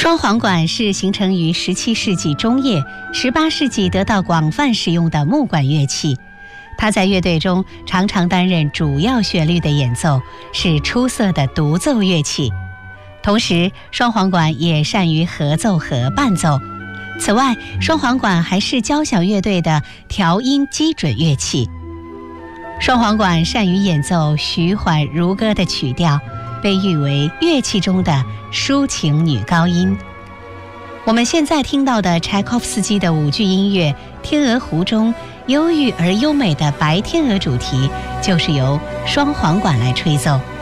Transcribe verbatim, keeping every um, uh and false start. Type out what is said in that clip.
双簧管是形成于十七世纪中叶、十八世纪得到广泛使用的木管乐器。它在乐队中常常担任主要旋律的演奏，是出色的独奏乐器。同时，双簧管也善于合奏和伴奏。此外，双簧管还是交响乐队的调音基准乐器。双簧管善于演奏徐缓如歌的曲调，被誉为乐器中的抒情女高音。我们现在听到的柴可夫斯基的舞剧音乐《天鹅湖》中忧郁而优美的白天鹅主题，就是由双簧管来吹奏。